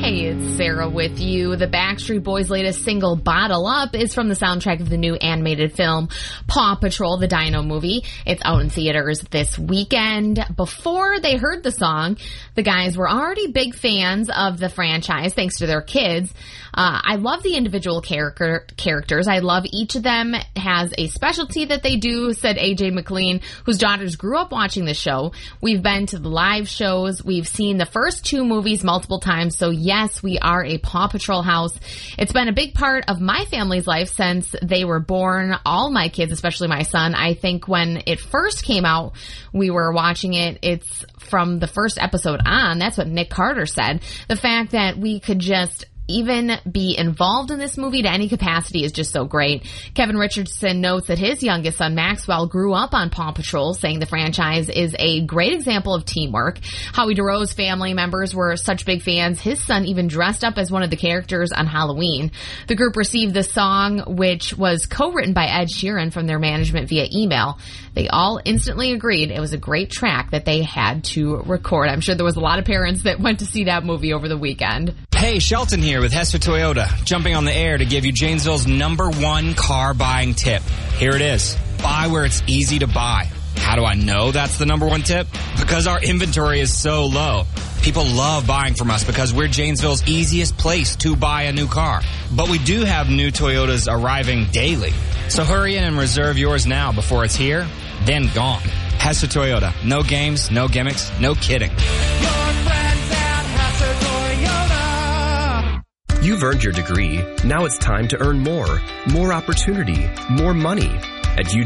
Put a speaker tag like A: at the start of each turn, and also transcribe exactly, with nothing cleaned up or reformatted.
A: Hey, it's Sarah with you. The Backstreet Boys' latest single, Bottle Up, is from the soundtrack of the new animated film, Paw Patrol, the Dino movie. It's out in theaters this weekend. Before they heard the song, the guys were already big fans of the franchise, thanks to their kids. Uh, I love the individual character characters. I love each of them has a specialty that they do, said A J McLean, whose daughters grew up watching the show. We've been to the live shows. We've seen the first two movies multiple times, so yes, we are a Paw Patrol house. It's been a big part of my family's life since they were born. All my kids, especially my son, I think when it first came out, we were watching it. It's from the first episode on. That's what Nick Carter said. The fact that we could just even be involved in this movie to any capacity is just so great. Kevin Richardson notes that his youngest son, Maxwell, grew up on Paw Patrol, saying the franchise is a great example of teamwork. Howie DeRoe's family members were such big fans, his son even dressed up as one of the characters on Halloween. The group received the song, which was co-written by Ed Sheeran, from their management via email. They all instantly agreed it was a great track that they had to record. I'm sure there was a lot of parents that went to see that movie over the weekend.
B: Hey, Shelton here with Hester Toyota, jumping on the air to give you Janesville's number one car buying tip. Here it is. Buy where it's easy to buy. How do I know that's the number one tip? Because our inventory is so low. People love buying from us because we're Janesville's easiest place to buy a new car. But we do have new Toyotas arriving daily. So hurry in and reserve yours now before it's here, then gone. Hester Toyota. No games, no gimmicks, no kidding.
C: You've earned your degree. Now it's time to earn more. More opportunity. More money. At U